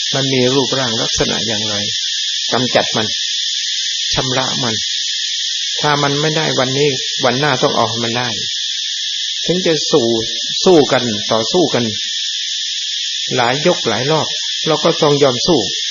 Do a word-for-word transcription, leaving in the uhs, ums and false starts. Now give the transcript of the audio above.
มันมีรูปร่างลักษณะอย่างไรกำจัดมันชำระมันถ้ามันไม่ได้วันนี้วันหน้าต้องเอาให้มันได้ถึงจะสู้สู้กันต่อสู้กันหลายยกหลายรอบเราก็ต้องยอมสู้